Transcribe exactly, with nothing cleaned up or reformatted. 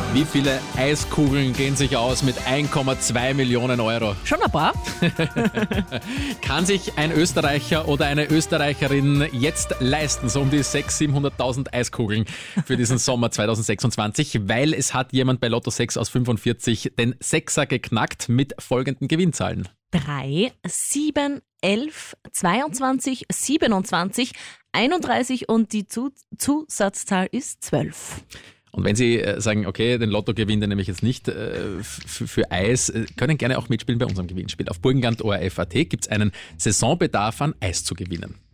Wie viele Eiskugeln gehen sich aus mit eins Komma zwei Millionen Euro? Schon ein paar. Kann sich ein Österreicher oder eine Österreicherin jetzt leisten, so um die sechshunderttausend, siebenhunderttausend Eiskugeln für diesen Sommer zwanzig sechsundzwanzig, weil es hat jemand bei Lotto sechs aus fünfundvierzig den Sechser geknackt mit folgenden Gewinnzahlen. drei, sieben, elf, zweiundzwanzig, siebenundzwanzig, einunddreißig und die Zu- Zusatzzahl ist zwölf. Und wenn Sie äh, sagen, okay, den Lottogewinn, den nehme ich jetzt nicht äh, f- für Eis, äh, können gerne auch mitspielen bei unserem Gewinnspiel. Auf burgenland punkt o r f punkt a t gibt es einen Saisonbedarf an Eis zu gewinnen.